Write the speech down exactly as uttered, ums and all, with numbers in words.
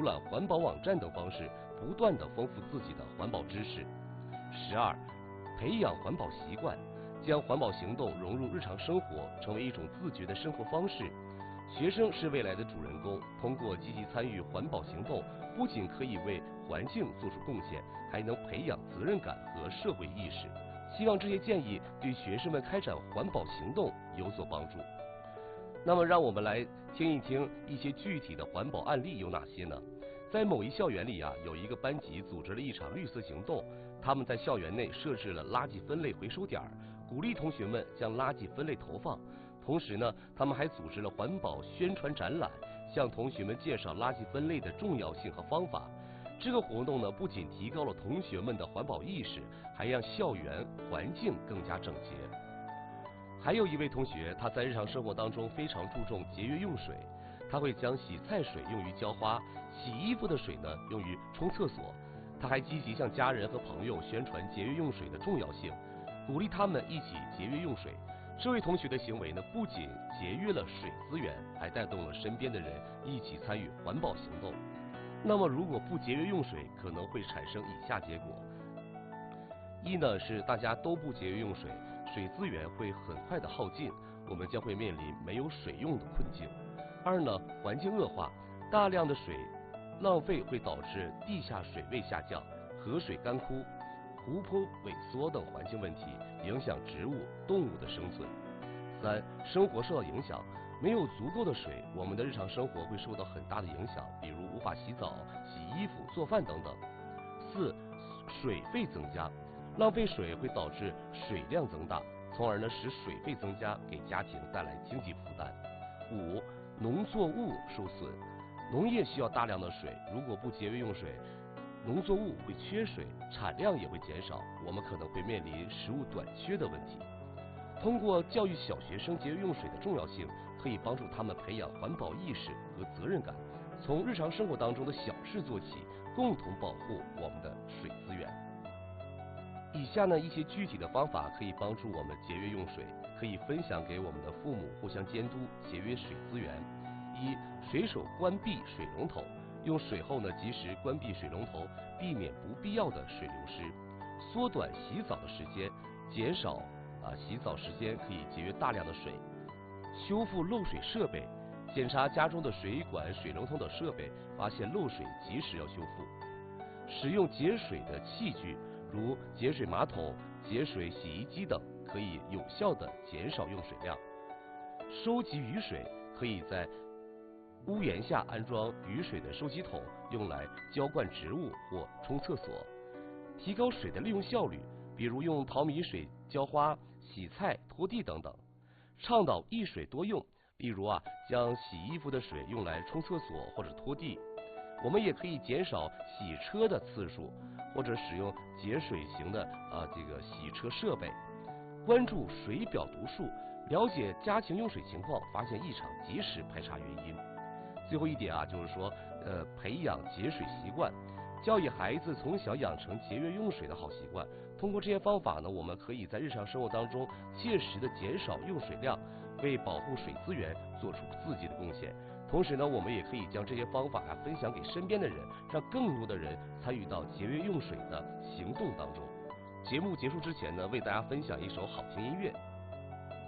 览环保网站等方式，不断的丰富自己的环保知识。十二，培养环保习惯，将环保行动融入日常生活，成为一种自觉的生活方式。学生是未来的主人公，通过积极参与环保行动，不仅可以为环境做出贡献，还能培养责任感和社会意识。希望这些建议对学生们开展环保行动有所帮助。那么，让我们来听一听一些具体的环保案例有哪些呢？在某一校园里啊，有一个班级组织了一场绿色行动，他们在校园内设置了垃圾分类回收点，鼓励同学们将垃圾分类投放。同时呢，他们还组织了环保宣传展览，向同学们介绍垃圾分类的重要性和方法。这个活动呢，不仅提高了同学们的环保意识，还让校园环境更加整洁。还有一位同学，他在日常生活当中非常注重节约用水，他会将洗菜水用于浇花，洗衣服的水呢用于冲厕所。他还积极向家人和朋友宣传节约用水的重要性，鼓励他们一起节约用水。这位同学的行为呢，不仅节约了水资源，还带动了身边的人一起参与环保行动。那么，如果不节约用水，可能会产生以下结果：一呢是大家都不节约用水，水资源会很快的耗尽，我们将会面临没有水用的困境；二呢，环境恶化，大量的水浪费会导致地下水位下降、河水干枯、湖泊萎缩等环境问题，影响植物、动物的生存。三、生活受到影响，没有足够的水，我们的日常生活会受到很大的影响，比如无法洗澡、洗衣服、做饭等等。四、水费增加，浪费水会导致水量增大，从而呢使水费增加，给家庭带来经济负担。五、农作物受损，农业需要大量的水，如果不节约用水，农作物会缺水，产量也会减少，我们可能会面临食物短缺的问题。通过教育小学生节约用水的重要性，可以帮助他们培养环保意识和责任感，从日常生活当中的小事做起，共同保护我们的水资源。以下呢一些具体的方法可以帮助我们节约用水，可以分享给我们的父母互相监督节约水资源。一、随手关闭水龙头，用水后呢及时关闭水龙头，避免不必要的水流失，缩短洗澡的时间，减少啊洗澡时间，可以节约大量的水。修复漏水设备，检查家中的水管、水龙头等设备，发现漏水及时要修复。使用节水的器具，如节水马桶、节水洗衣机等，可以有效的减少用水量。收集雨水，可以在屋檐下安装雨水的收集桶，用来浇灌植物或冲厕所。提高水的利用效率，比如用淘米水浇花、洗菜、拖地等等。倡导一水多用，例如啊，将洗衣服的水用来冲厕所或者拖地。我们也可以减少洗车的次数，或者使用节水型的啊这个洗车设备。关注水表读数，了解家庭用水情况，发现异常及时排查原因。最后一点啊，就是说呃培养节水习惯，教育孩子从小养成节约用水的好习惯。通过这些方法呢，我们可以在日常生活当中切实的减少用水量，为保护水资源做出自己的贡献。同时呢，我们也可以将这些方法啊分享给身边的人，让更多的人参与到节约用水的行动当中。节目结束之前呢，为大家分享一首好听音乐。